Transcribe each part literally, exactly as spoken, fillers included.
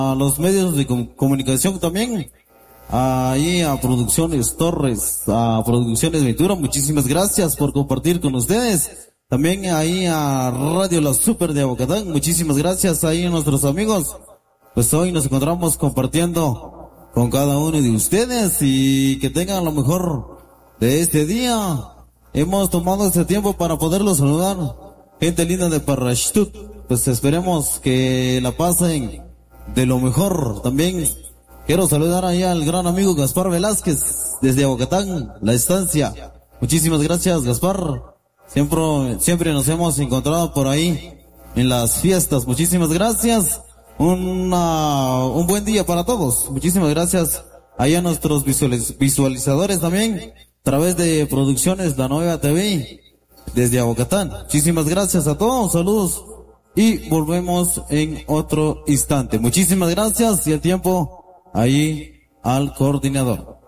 a los medios de com comunicación también, ahí a Producciones Torres, a Producciones Ventura, muchísimas gracias por compartir con ustedes. También ahí a Radio La Super de Abocatán, muchísimas gracias ahí a nuestros amigos. Pues hoy nos encontramos compartiendo con cada uno de ustedes y que tengan lo mejor de este día. Hemos tomado este tiempo para poderlos saludar. Gente linda de Parrashtut, pues esperemos que la pasen de lo mejor. También quiero saludar ahí al gran amigo Gaspar Velázquez desde Abocatán, La Estancia. Muchísimas gracias, Gaspar. Siempre, siempre nos hemos encontrado por ahí en las fiestas. Muchísimas gracias. Una, un buen día para todos. Muchísimas gracias ahí a nuestros visualiz visualizadores también, a través de Producciones La Nueva T V, desde Abocatán. Muchísimas gracias a todos. Saludos. Y volvemos en otro instante. Muchísimas gracias y el tiempo ahí al coordinador.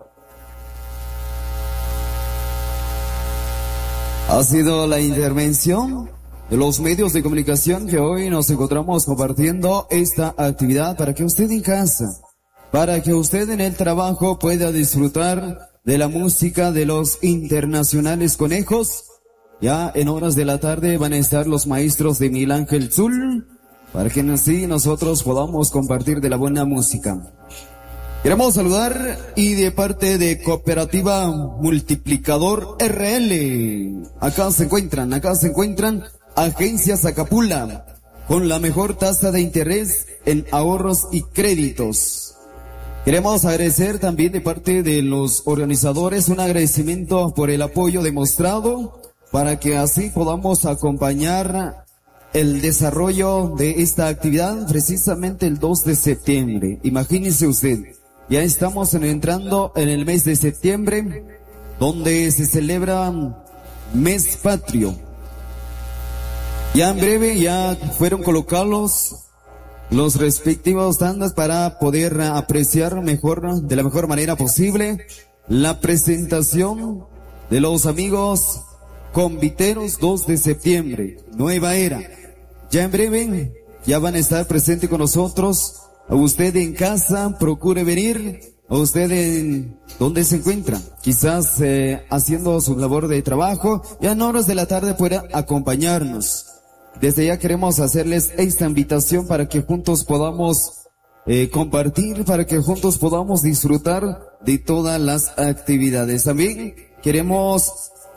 Ha sido la intervención de los medios de comunicación que hoy nos encontramos compartiendo esta actividad para que usted en casa, para que usted en el trabajo pueda disfrutar de la música de los internacionales conejos. Ya en horas de la tarde van a estar los maestros de Miguel Ángel Zul, para que así nosotros podamos compartir de la buena música. Queremos saludar y de parte de Cooperativa Multiplicador R L. Acá se encuentran, acá se encuentran Agencias Acapula, con la mejor tasa de interés en ahorros y créditos. Queremos agradecer también de parte de los organizadores un agradecimiento por el apoyo demostrado para que así podamos acompañar el desarrollo de esta actividad precisamente el dos de septiembre. Imagínese usted. Ya estamos entrando en el mes de septiembre, donde se celebra Mes Patrio. Ya en breve ya fueron colocados los respectivos tandas para poder apreciar mejor, de la mejor manera posible, la presentación de los amigos conviteros dos de septiembre, Nueva Era. Ya en breve ya van a estar presentes con nosotros. A usted en casa, procure venir. A usted en donde se encuentra, quizás eh, haciendo su labor de trabajo, ya en horas de la tarde pueda acompañarnos. Desde ya queremos hacerles esta invitación para que juntos podamos eh, compartir, para que juntos podamos disfrutar de todas las actividades. También queremos...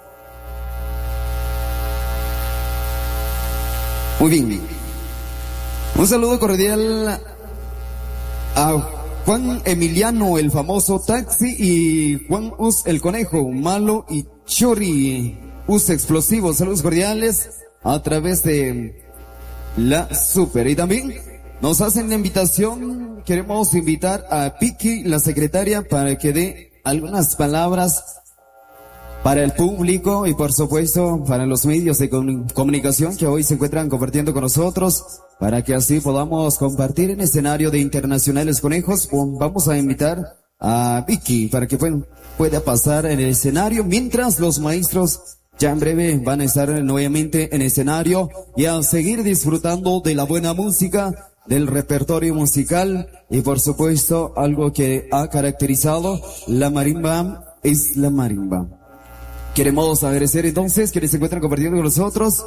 Muy bien. Un saludo cordial a Juan Emiliano, el famoso Taxi, y Juan Us, el Conejo, Malo y Chori, Us Explosivos. Saludos cordiales a través de la Super. Y también nos hacen la invitación, queremos invitar a Piki, la secretaria, para que dé algunas palabras para el público y por supuesto para los medios de comunicación que hoy se encuentran compartiendo con nosotros, para que así podamos compartir en escenario de Internacionales Conejos. Vamos a invitar a Vicky para que pueda pasar en el escenario, mientras los maestros ya en breve van a estar nuevamente en escenario y a seguir disfrutando de la buena música, del repertorio musical y por supuesto algo que ha caracterizado la marimba es la marimba. Queremos agradecer entonces quienes se encuentran compartiendo con nosotros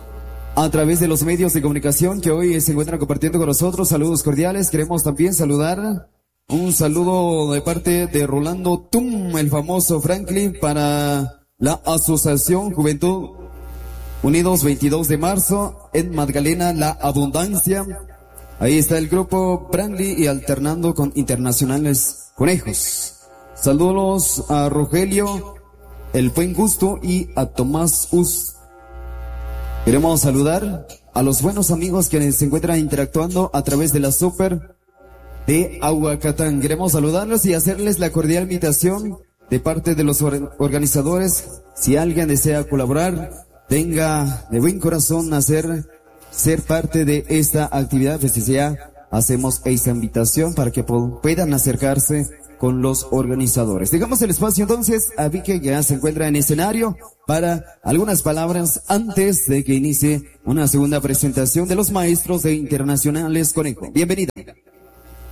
a través de los medios de comunicación que hoy se encuentran compartiendo con nosotros. Saludos cordiales. Queremos también saludar, un saludo de parte de Rolando Tum, el famoso Franklin, para la Asociación Juventud Unidos veintidós de marzo en Magdalena La Abundancia. Ahí está el grupo Brandy y alternando con Internacionales Conejos. Saludos a Rogelio, el Buen Gusto, y a Tomás Us. Queremos saludar a los buenos amigos que se encuentran interactuando a través de la Super de Aguacatán. Queremos saludarlos y hacerles la cordial invitación de parte de los or organizadores. Si alguien desea colaborar, tenga de buen corazón hacer, ser parte de esta actividad, pues ya hacemos esta invitación para que puedan acercarse con los organizadores. Dejamos el espacio entonces a Vicky, que ya se encuentra en escenario, para algunas palabras antes de que inicie una segunda presentación de los maestros de Internacionales Conejo. Bienvenida.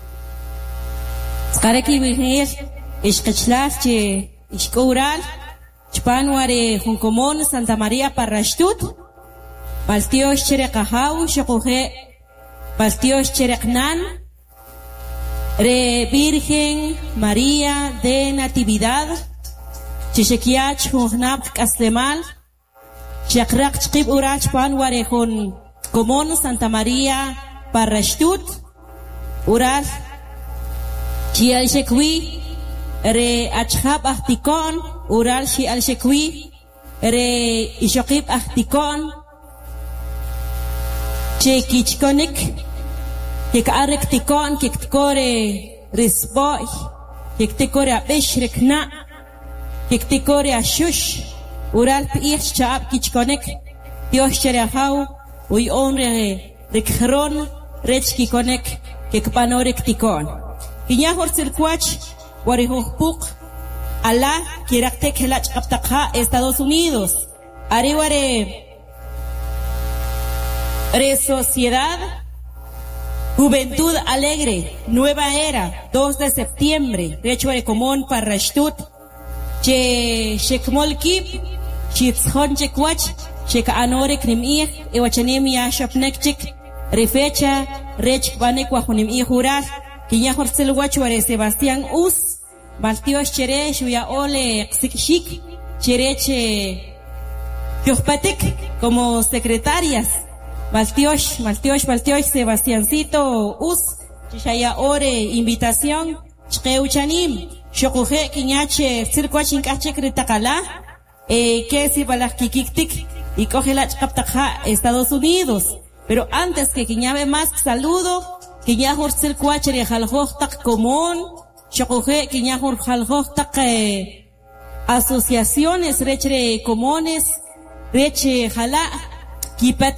Skareki Vigil, Ishkachlache, Ishkoural, Chpanuare, Juncomón, Santa María Parrashtut, Baltios Cherecajau, Shokoje, Baltios Cherecnan, Re Virgen María de Natividad, Chichequiach, Jugnab, Caslemal, Chakrak Chib Urach Panware, Juncomón, Santa María Parrashtut, Ural, Chial Shekwi, Re Achab Ahtikon, Ural Chial Shekwi, Re Ishokib Ahtikon, Chekichkonik, Kikarik Tikon, Kiktikore Risboy, Kiktikore Abishrekna, Kiktikore Ashush, Ural Piich Chab Kichkonik, Dios Cherahau, Uy Onre Rikron, Rechkikonek, Kikpanorik Tikon. Kinya Horsel Quach, Warihuk, Allah, Kiraktek Helach Kaptakha, Estados Unidos, Ariware. Re Sociedad, Juventud Alegre, Nueva Era, dos de septiembre, Rechore Común Parrashtut, Che Shekmol Kip, Chitzhon Chekwach, Cheka Anore Krimir, Ewachanim Yashapnekchik, Refecha, Rech Banekwahunim I Jurar, Kinya Horsel Wachware Sebastián Us, Baltios Chere, Shuya Ole Xikshik, Chereche Yochpatek, como secretarias. Maltiosh, Maltiosh, Maltiosh, Sebastiancito, Us, Chishaya Ore, invitación, Chkeuchanim, Shokuje, Kiñache, Circuachin Kache, Kritakala, eh, Kesi Balakikik, y coge la Chaptaja, Estados Unidos. Pero antes que Kiñabe más, saludo, Kiñahor Circuache, Jalhojtak Común, Shokuje, Kiñahor Jalhojtak, eh, asociaciones, Reche Comunes, Reche Jala, Kipate